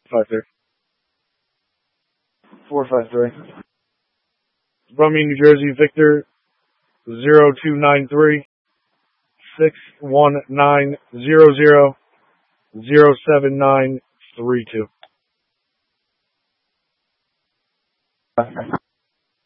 53. 453. Romeo, New Jersey, Victor 0293 619 07932.